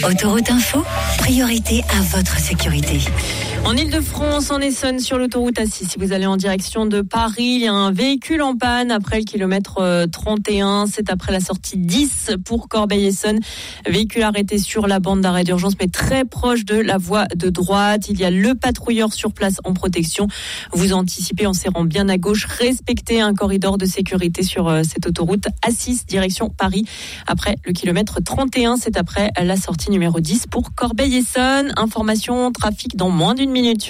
Autoroute Info, priorité à votre sécurité. En Ile-de-France, en Essonne, sur l'autoroute A6, si vous allez en direction de Paris, il y a un véhicule en panne après le kilomètre 31. C'est après la sortie 10 pour Corbeil-Essonnes. Véhicule arrêté sur la bande d'arrêt d'urgence, mais très proche de la voie de droite. Il y a le patrouilleur sur place en protection. Vous anticipez en serrant bien à gauche. Respectez un corridor de sécurité sur cette autoroute A6, direction Paris. Après le kilomètre 31, c'est après la sortie numéro 10 pour Corbeil-Essonnes. Information trafic dans moins d'une minute sur